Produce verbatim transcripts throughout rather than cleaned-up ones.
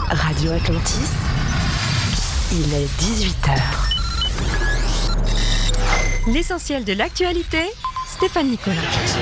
Radio Atlantis, il est dix-huit heures. L'essentiel de l'actualité, Stéphane Nicolas.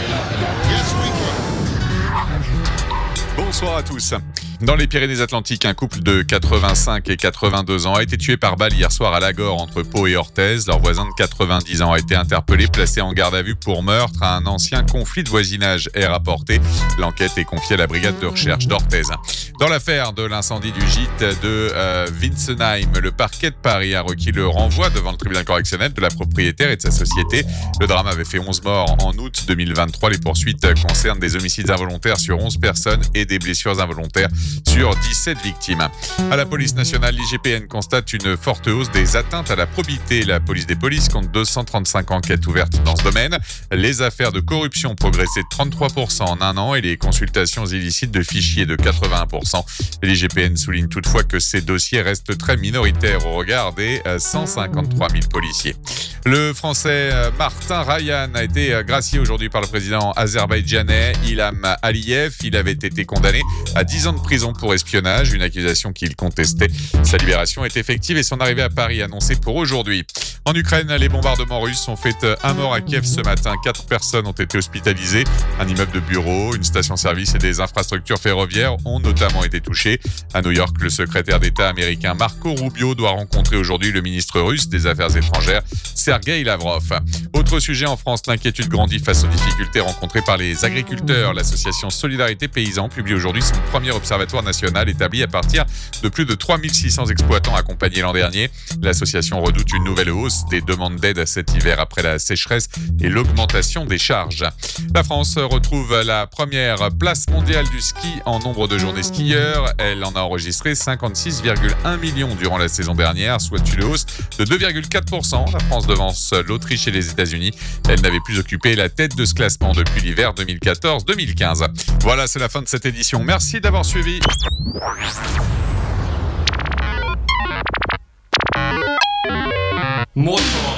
Bonsoir à tous. Dans les Pyrénées-Atlantiques, un couple de quatre-vingt-cinq et quatre-vingt-deux ans a été tué par balle hier soir à Lagor, entre Pau et Orthez. Leur voisin de quatre-vingt-dix ans a été interpellé, placé en garde à vue pour meurtre. Un ancien conflit de voisinage est rapporté. L'enquête est confiée à la brigade de recherche d'Orthez. Dans l'affaire de l'incendie du gîte de euh, Winsenheim, le parquet de Paris a requis le renvoi devant le tribunal correctionnel de la propriétaire et de sa société. Le drame avait fait onze morts en août deux mille vingt-trois. Les poursuites concernent des homicides involontaires sur onze personnes et des blessures involontaires sur dix-sept victimes. À la police nationale, l'I G P N constate une forte hausse des atteintes à la probité. La police des polices compte deux cent trente-cinq enquêtes ouvertes dans ce domaine. Les affaires de corruption ont progressé de trente-trois pour cent en un an et les consultations illicites de fichiers de quatre-vingt-un pour cent. L'I G P N souligne toutefois que ces dossiers restent très minoritaires au regard des cent cinquante-trois mille policiers. Le Français Martin Rayan a été gracié aujourd'hui par le président azerbaïdjanais Ilham Aliyev. Il avait été condamné à dix ans de prison pour espionnage, une accusation qu'il contestait. Sa libération est effective et son arrivée à Paris annoncée pour aujourd'hui. En Ukraine, les bombardements russes ont fait un mort à Kiev ce matin. Quatre personnes ont été hospitalisées. Un immeuble de bureaux, une station-service et des infrastructures ferroviaires ont notamment été touchés. À New York, le secrétaire d'État américain Marco Rubio doit rencontrer aujourd'hui le ministre russe des Affaires étrangères, Sergueï Lavrov. Autre sujet en France, l'inquiétude grandit face aux difficultés rencontrées par les agriculteurs. L'association Solidarité Paysans publie aujourd'hui son premier observatoire national établi à partir de plus de trois mille six cents exploitants accompagnés l'an dernier. L'association redoute une nouvelle hausse des demandes d'aide cet hiver après la sécheresse et l'augmentation des charges. La France retrouve la première place mondiale du ski en nombre de journées skieurs. Elle en a enregistré cinquante-six virgule un millions durant la saison dernière, soit une hausse de deux virgule quatre pour cent. La France devance l'Autriche et les États-Unis. Elle n'avait plus occupé la tête de ce classement depuis l'hiver deux mille quatorze deux mille quinze. Voilà, c'est la fin de cette édition. Merci d'avoir suivi. Motor.